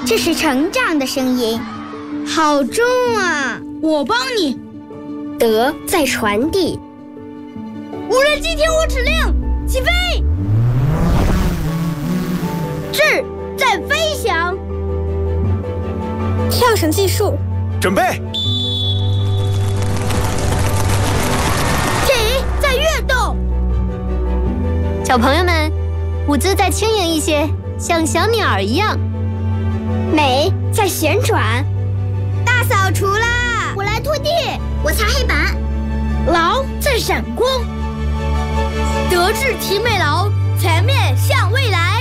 这是成长的声音，好重啊！ 我帮你。 德在传递。 无人机听我指令，起飞！智在飞翔。 跳绳计数， 准备。 体在跃动。 小朋友们，舞姿再轻盈一些，像小鸟一样。 美在旋转。 大扫除啦！ 我来拖地， 我擦黑板。 劳在闪光。德智体美劳，全面向未来。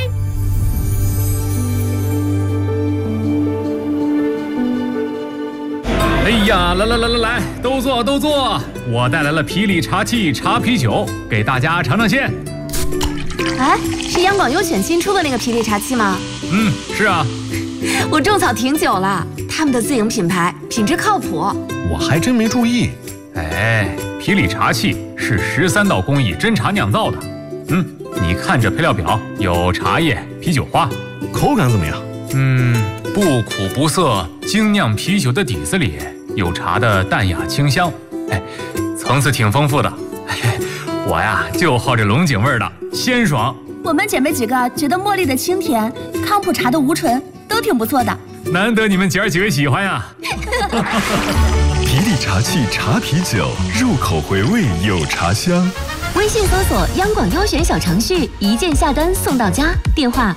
哎呀，来，都坐！我带来了皮里茶气茶啤酒，给大家尝尝鲜。 哎，是央广优选新出的那个皮里茶气吗？ 是啊。 我种草挺久了，他们的自营品牌，品质靠谱。 我还真没注意。 哎，皮里茶气是13道工艺真茶酿造的。你看这配料表，有茶叶、啤酒花， 口感怎么样？ 不苦不涩，精酿啤酒的底子里有茶的淡雅清香，层次挺丰富的。我呀就好这龙井味的，鲜爽。 我们姐妹几个觉得茉莉的清甜，康普茶的无醇都挺不错的。 难得你们姐儿几位喜欢呀。 皮里茶气茶啤酒，入口回味有茶香。 微信搜索央广优选小程序，一键下单送到家。电话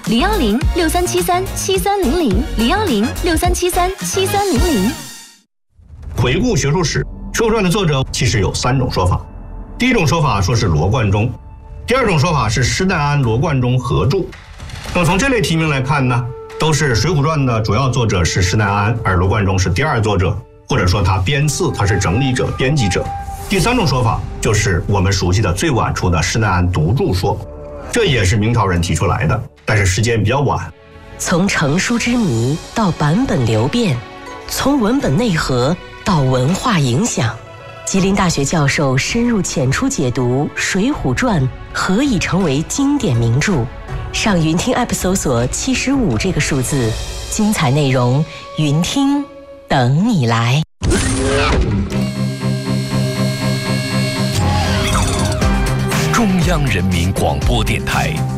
010-6373-7300，010-6373-7300。 回顾学术史，《水浒传》的作者其实有3种说法。第一种说法说是罗贯中，第二种说法是施耐庵、罗贯中合著。那么从这类题名来看呢，都是《水浒传》的主要作者是施耐庵，而罗贯中是第二作者，或者说他编次，他是整理者、编辑者。第3种说法就是我们熟悉的最晚出的施耐庵独著说，这也是明朝人提出来的，但是时间比较晚。 从成书之谜到版本流变，从文本内核到文化影响，吉林大学教授深入浅出解读《水浒传》何以成为经典名著。上云听 App 搜索75这个数字，精彩内容云听等你来。 中央人民广播电台